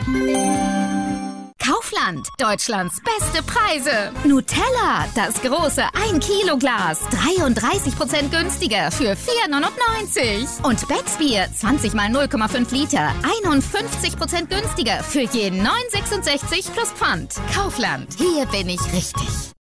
Kaufland, Deutschlands beste Preise. Nutella, das große 1-Kilo-Glas, 33% günstiger für 4,99. Und Becksbier, 20 mal 0,5 Liter, 51% günstiger für je 9,66 plus Pfand. Kaufland, hier bin ich richtig.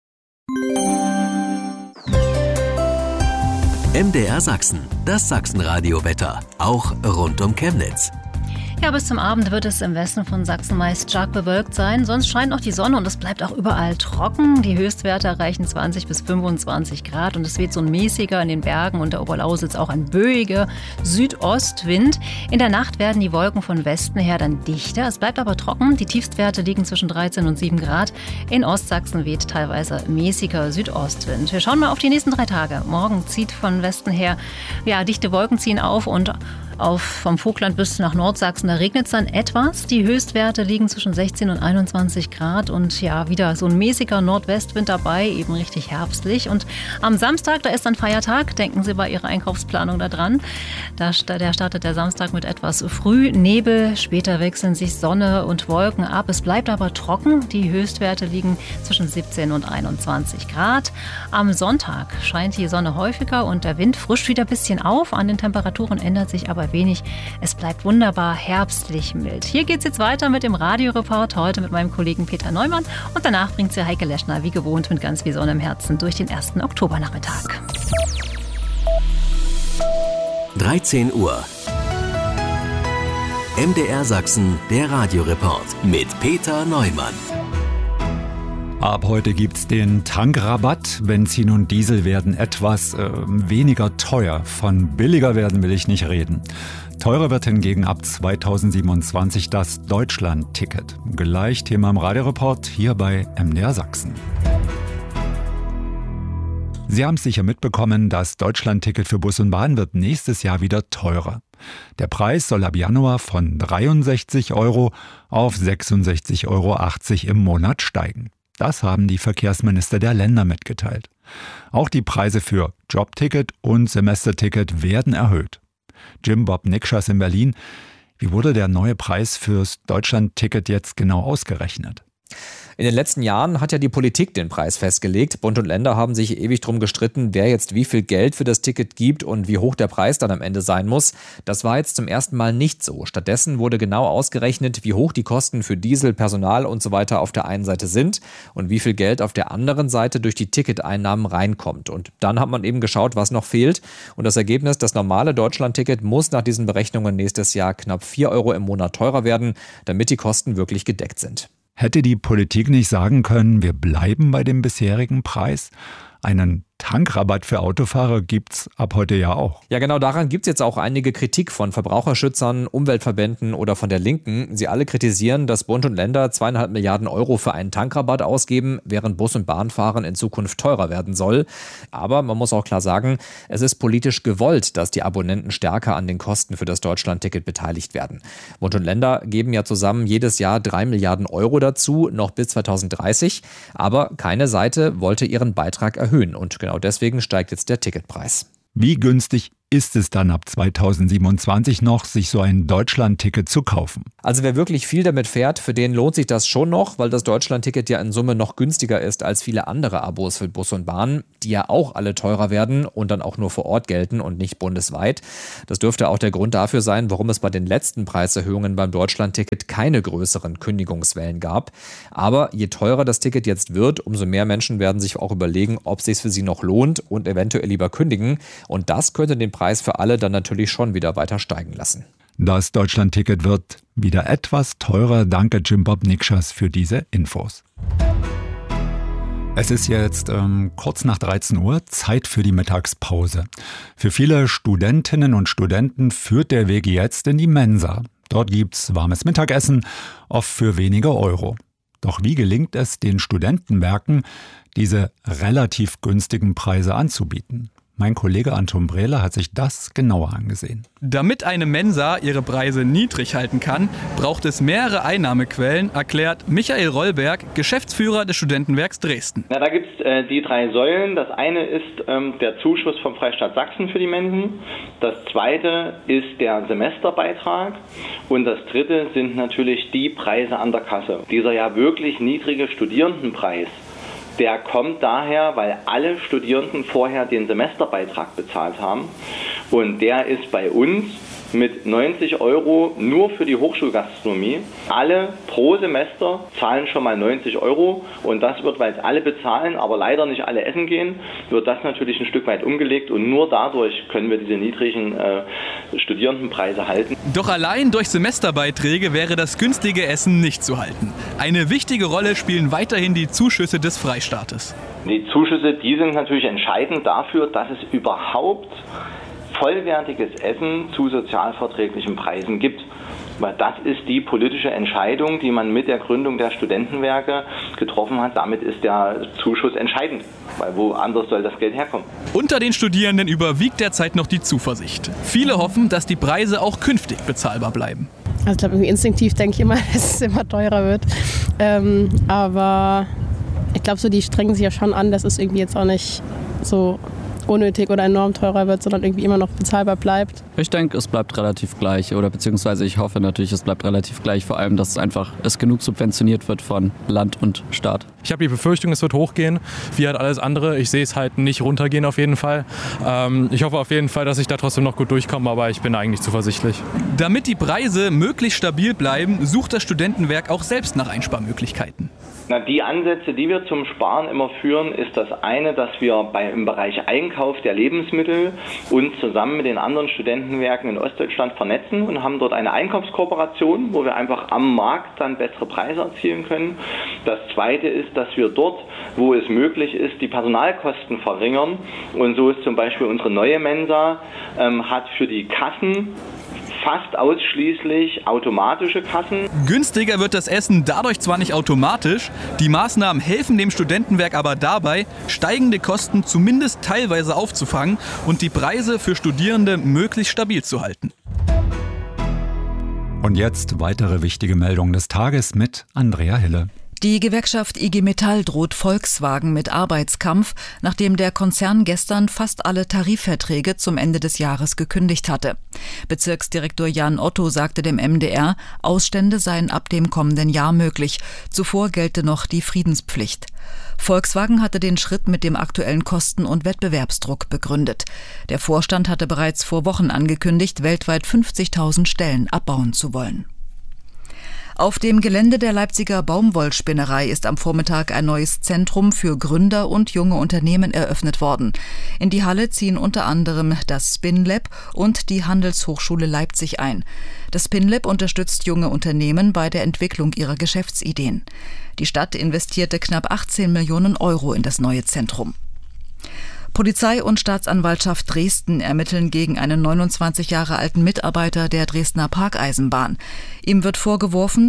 MDR Sachsen, das Sachsenradio-Wetter, auch rund um Chemnitz. Ja, bis zum Abend wird es im Westen von Sachsen meist stark bewölkt sein. Sonst scheint noch die Sonne und es bleibt auch überall trocken. Die Höchstwerte erreichen 20 bis 25 Grad und es weht so ein mäßiger in den Bergen und der Oberlausitz auch ein böiger Südostwind. In der Nacht werden die Wolken von Westen her dann dichter. Es bleibt aber trocken. Die Tiefstwerte liegen zwischen 13 und 7 Grad. In Ostsachsen weht teilweise mäßiger Südostwind. Wir schauen mal auf die nächsten 3 Tage. Morgen zieht von Westen her, ja, dichte Wolken ziehen auf und vom Vogtland bis nach Nordsachsen, da regnet es dann etwas. Die Höchstwerte liegen zwischen 16 und 21 Grad und ja, wieder so ein mäßiger Nordwestwind dabei, eben richtig herbstlich. Und am Samstag, da ist dann Feiertag, denken Sie bei Ihrer Einkaufsplanung da dran. Der startet der Samstag mit etwas Frühnebel, später wechseln sich Sonne und Wolken ab. Es bleibt aber trocken, die Höchstwerte liegen zwischen 17 und 21 Grad. Am Sonntag scheint die Sonne häufiger und der Wind frischt wieder ein bisschen auf. An den Temperaturen ändert sich aber wenig. Es bleibt wunderbar herbstlich mild. Hier geht es jetzt weiter mit dem Radioreport, heute mit meinem Kollegen Peter Neumann. Und danach bringt sie Heike Leschner wie gewohnt mit ganz viel Sonne im Herzen durch den 1. Oktobernachmittag. 13 Uhr. MDR Sachsen, der Radioreport mit Peter Neumann. Ab heute gibt's den Tankrabatt. Benzin und Diesel werden etwas weniger teuer. Von billiger werden will ich nicht reden. Teurer wird hingegen ab 2027 das Deutschland-Ticket. Gleich Thema im Radioreport hier bei MDR Sachsen. Sie haben es sicher mitbekommen, das Deutschland-Ticket für Bus und Bahn wird nächstes Jahr wieder teurer. Der Preis soll ab Januar von 63 € auf 66,80 € im Monat steigen. Das haben die Verkehrsminister der Länder mitgeteilt. Auch die Preise für Jobticket und Semesterticket werden erhöht. Jim Bob Nikschas in Berlin. Wie wurde der neue Preis fürs Deutschland-Ticket jetzt genau ausgerechnet? In den letzten Jahren hat ja die Politik den Preis festgelegt. Bund und Länder haben sich ewig drum gestritten, wer jetzt wie viel Geld für das Ticket gibt und wie hoch der Preis dann am Ende sein muss. Das war jetzt zum ersten Mal nicht so. Stattdessen wurde genau ausgerechnet, wie hoch die Kosten für Diesel, Personal und so weiter auf der einen Seite sind und wie viel Geld auf der anderen Seite durch die Ticketeinnahmen reinkommt. Und dann hat man eben geschaut, was noch fehlt. Und das Ergebnis, das normale Deutschland-Ticket muss nach diesen Berechnungen nächstes Jahr knapp 4 € im Monat teurer werden, damit die Kosten wirklich gedeckt sind. Hätte die Politik nicht sagen können, wir bleiben bei dem bisherigen Preis? Einen Tankrabatt für Autofahrer gibt's ab heute ja auch. Ja, genau daran gibt's jetzt auch einige Kritik von Verbraucherschützern, Umweltverbänden oder von der Linken. Sie alle kritisieren, dass Bund und Länder 2,5 Milliarden € für einen Tankrabatt ausgeben, während Bus- und Bahnfahren in Zukunft teurer werden soll. Aber man muss auch klar sagen, es ist politisch gewollt, dass die Abonnenten stärker an den Kosten für das Deutschlandticket beteiligt werden. Bund und Länder geben ja zusammen jedes Jahr 3 Milliarden € dazu, noch bis 2030. Aber keine Seite wollte ihren Beitrag erhöhen und genau deswegen steigt jetzt der Ticketpreis. Wie günstig ist es dann ab 2027 noch, sich so ein Deutschland-Ticket zu kaufen? Also wer wirklich viel damit fährt, für den lohnt sich das schon noch, weil das Deutschland-Ticket ja in Summe noch günstiger ist als viele andere Abos für Bus und Bahn, die ja auch alle teurer werden und dann auch nur vor Ort gelten und nicht bundesweit. Das dürfte auch der Grund dafür sein, warum es bei den letzten Preiserhöhungen beim Deutschland-Ticket keine größeren Kündigungswellen gab. Aber je teurer das Ticket jetzt wird, umso mehr Menschen werden sich auch überlegen, ob es sich für sie noch lohnt und eventuell lieber kündigen. Und das könnte den Preis für alle dann natürlich schon wieder weiter steigen lassen. Das Deutschland-Ticket wird wieder etwas teurer. Danke Jim Bob Nikschas für diese Infos. Es ist jetzt kurz nach 13 Uhr, Zeit für die Mittagspause. Für viele Studentinnen und Studenten führt der Weg jetzt in die Mensa. Dort gibt's warmes Mittagessen, oft für wenige Euro. Doch wie gelingt es den Studentenwerken, diese relativ günstigen Preise anzubieten? Mein Kollege Anton Brehler hat sich das genauer angesehen. Damit eine Mensa ihre Preise niedrig halten kann, braucht es mehrere Einnahmequellen, erklärt Michael Rollberg, Geschäftsführer des Studentenwerks Dresden. Da gibt es die 3 Säulen. Das eine ist der Zuschuss vom Freistaat Sachsen für die Mensen. Das zweite ist der Semesterbeitrag. Und das dritte sind natürlich die Preise an der Kasse. Dieser ja wirklich niedrige Studierendenpreis, der kommt daher, weil alle Studierenden vorher den Semesterbeitrag bezahlt haben. Und der ist bei uns mit 90 € nur für die Hochschulgastronomie. Alle pro Semester zahlen schon mal 90 € und das wird, weil es alle bezahlen, aber leider nicht alle essen gehen, wird das natürlich ein Stück weit umgelegt und nur dadurch können wir diese niedrigen Studierendenpreise halten. Doch allein durch Semesterbeiträge wäre das günstige Essen nicht zu halten. Eine wichtige Rolle spielen weiterhin die Zuschüsse des Freistaates. Die Zuschüsse, die sind natürlich entscheidend dafür, dass es überhaupt vollwertiges Essen zu sozialverträglichen Preisen gibt. Weil das ist die politische Entscheidung, die man mit der Gründung der Studentenwerke getroffen hat. Damit ist der Zuschuss entscheidend, weil woanders soll das Geld herkommen. Unter den Studierenden überwiegt derzeit noch die Zuversicht. Viele hoffen, dass die Preise auch künftig bezahlbar bleiben. Also ich glaube, irgendwie instinktiv denke ich immer, dass es immer teurer wird. Aber ich glaube, so die strengen sich ja schon an, dass es irgendwie jetzt auch nicht so unnötig oder enorm teurer wird, sondern irgendwie immer noch bezahlbar bleibt. Ich denke, es bleibt relativ gleich oder beziehungsweise ich hoffe natürlich, es bleibt relativ gleich, vor allem, dass es genug subventioniert wird von Land und Staat. Ich habe die Befürchtung, es wird hochgehen, wie halt alles andere. Ich sehe es halt nicht runtergehen auf jeden Fall. Ich hoffe auf jeden Fall, dass ich da trotzdem noch gut durchkomme, aber ich bin eigentlich zuversichtlich. Damit die Preise möglichst stabil bleiben, sucht das Studentenwerk auch selbst nach Einsparmöglichkeiten. Die Ansätze, die wir zum Sparen immer führen, ist das eine, dass wir im Bereich Einkauf der Lebensmittel uns zusammen mit den anderen Studentenwerken in Ostdeutschland vernetzen und haben dort eine Einkaufskooperation, wo wir einfach am Markt dann bessere Preise erzielen können. Das zweite ist, dass wir dort, wo es möglich ist, die Personalkosten verringern. Und so ist zum Beispiel unsere neue Mensa, hat für die Kassen fast ausschließlich automatische Kassen. Günstiger wird das Essen dadurch zwar nicht automatisch, die Maßnahmen helfen dem Studentenwerk aber dabei, steigende Kosten zumindest teilweise aufzufangen und die Preise für Studierende möglichst stabil zu halten. Und jetzt weitere wichtige Meldungen des Tages mit Andrea Hille. Die Gewerkschaft IG Metall droht Volkswagen mit Arbeitskampf, nachdem der Konzern gestern fast alle Tarifverträge zum Ende des Jahres gekündigt hatte. Bezirksdirektor Jan Otto sagte dem MDR, Ausstände seien ab dem kommenden Jahr möglich. Zuvor gelte noch die Friedenspflicht. Volkswagen hatte den Schritt mit dem aktuellen Kosten- und Wettbewerbsdruck begründet. Der Vorstand hatte bereits vor Wochen angekündigt, weltweit 50.000 Stellen abbauen zu wollen. Auf dem Gelände der Leipziger Baumwollspinnerei ist am Vormittag ein neues Zentrum für Gründer und junge Unternehmen eröffnet worden. In die Halle ziehen unter anderem das SpinLab und die Handelshochschule Leipzig ein. Das SpinLab unterstützt junge Unternehmen bei der Entwicklung ihrer Geschäftsideen. Die Stadt investierte knapp 18 Millionen € in das neue Zentrum. Polizei und Staatsanwaltschaft Dresden ermitteln gegen einen 29 Jahre alten Mitarbeiter der Dresdner Parkeisenbahn. Ihm wird vorgeworfen,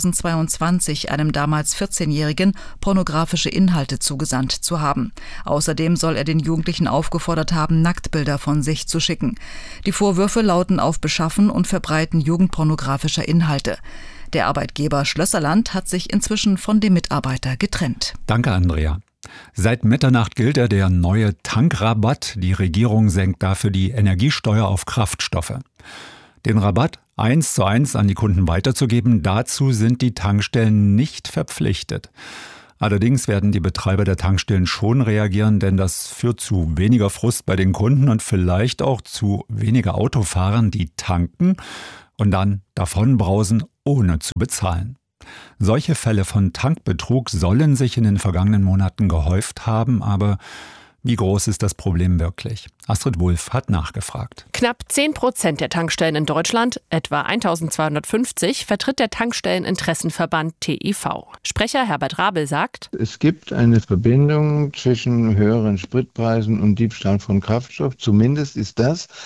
2022 einem damals 14-Jährigen pornografische Inhalte zugesandt zu haben. Außerdem soll er den Jugendlichen aufgefordert haben, Nacktbilder von sich zu schicken. Die Vorwürfe lauten auf Beschaffen und Verbreiten jugendpornografischer Inhalte. Der Arbeitgeber Schlösserland hat sich inzwischen von dem Mitarbeiter getrennt. Danke, Andrea. Seit Mitternacht gilt der neue Tankrabatt. Die Regierung senkt dafür die Energiesteuer auf Kraftstoffe. Den Rabatt 1:1 an die Kunden weiterzugeben, dazu sind die Tankstellen nicht verpflichtet. Allerdings werden die Betreiber der Tankstellen schon reagieren, denn das führt zu weniger Frust bei den Kunden und vielleicht auch zu weniger Autofahrern, die tanken und dann davonbrausen, ohne zu bezahlen. Solche Fälle von Tankbetrug sollen sich in den vergangenen Monaten gehäuft haben, aber wie groß ist das Problem wirklich? Astrid Wulff hat nachgefragt. Knapp 10% der Tankstellen in Deutschland, etwa 1250, vertritt der Tankstelleninteressenverband TIV. Sprecher Herbert Rabel sagt, es gibt eine Verbindung zwischen höheren Spritpreisen und Diebstahl von Kraftstoff. Zumindest ist das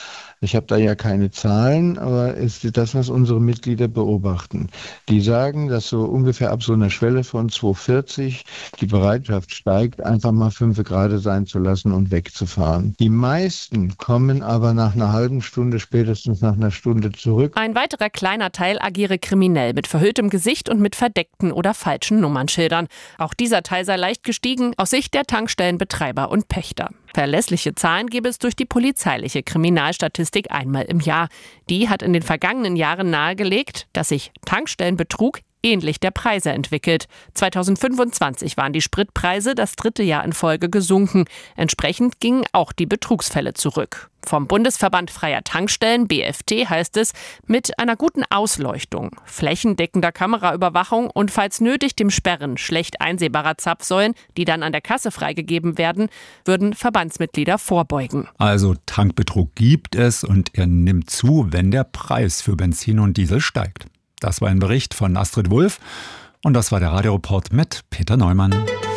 Ich habe da ja keine Zahlen, aber es ist das, was unsere Mitglieder beobachten. Die sagen, dass so ungefähr ab so einer Schwelle von 2,40 die Bereitschaft steigt, einfach mal 5 Grad sein zu lassen und wegzufahren. Die meisten kommen aber nach einer halben Stunde, spätestens nach einer Stunde zurück. Ein weiterer kleiner Teil agiere kriminell mit verhülltem Gesicht und mit verdeckten oder falschen Nummernschildern. Auch dieser Teil sei leicht gestiegen, aus Sicht der Tankstellenbetreiber und Pächter. Verlässliche Zahlen gebe es durch die polizeiliche Kriminalstatistik einmal im Jahr. Die hat in den vergangenen Jahren nahegelegt, dass sich Tankstellenbetrug ähnlich der Preise entwickelt. 2025 waren die Spritpreise das 3. Jahr in Folge gesunken. Entsprechend gingen auch die Betrugsfälle zurück. Vom Bundesverband Freier Tankstellen, BFT, heißt es, mit einer guten Ausleuchtung, flächendeckender Kameraüberwachung und falls nötig dem Sperren schlecht einsehbarer Zapfsäulen, die dann an der Kasse freigegeben werden, würden Verbandsmitglieder vorbeugen. Also Tankbetrug gibt es und er nimmt zu, wenn der Preis für Benzin und Diesel steigt. Das war ein Bericht von Astrid Wulff und das war der Radioreport mit Peter Neumann.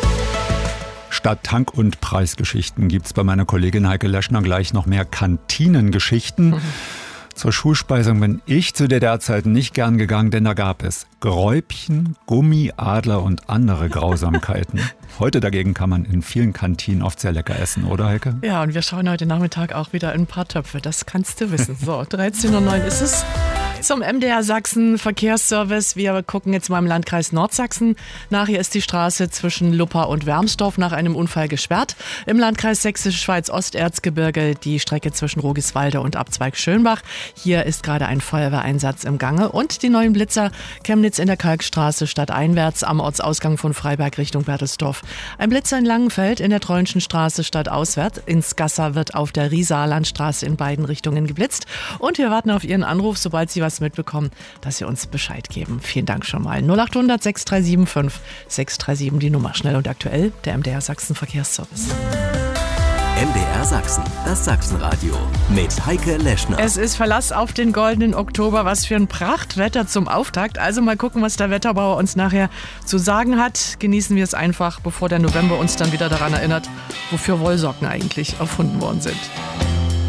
Statt Tank- und Preisgeschichten gibt es bei meiner Kollegin Heike Leschner gleich noch mehr Kantinengeschichten. Zur Schulspeisung bin ich zu DDR-Zeiten nicht gern gegangen, denn da gab es Gräubchen, Gummiadler und andere Grausamkeiten. Heute dagegen kann man in vielen Kantinen oft sehr lecker essen, oder Heike? Ja, und wir schauen heute Nachmittag auch wieder in ein paar Töpfe, das kannst du wissen. So, 13:09 Uhr ist es. Zum MDR Sachsen Verkehrsservice. Wir gucken jetzt mal im Landkreis Nordsachsen nach. Hier ist die Straße zwischen Luppa und Wermsdorf nach einem Unfall gesperrt. Im Landkreis Sächsische Schweiz Osterzgebirge die Strecke zwischen Rogiswalde und Abzweig Schönbach. Hier ist gerade ein Feuerwehreinsatz im Gange. Und die neuen Blitzer Chemnitz in der Kalkstraße stadteinwärts am Ortsausgang von Freiberg Richtung Bertelsdorf. Ein Blitzer in Langenfeld in der Treuenschen Straße stadtauswärts. Ins Gassa wird auf der Riesaarlandstraße in beiden Richtungen geblitzt. Und wir warten auf Ihren Anruf, sobald Sie was mitbekommen, dass Sie uns Bescheid geben. Vielen Dank schon mal. 0800 637 5637 die Nummer. Schnell und aktuell, der MDR Sachsen Verkehrsservice. MDR Sachsen, das Sachsenradio mit Heike Leschner. Es ist Verlass auf den goldenen Oktober. Was für ein Prachtwetter zum Auftakt. Also mal gucken, was der Wetterbauer uns nachher zu sagen hat. Genießen wir es einfach, bevor der November uns dann wieder daran erinnert, wofür Wollsocken eigentlich erfunden worden sind.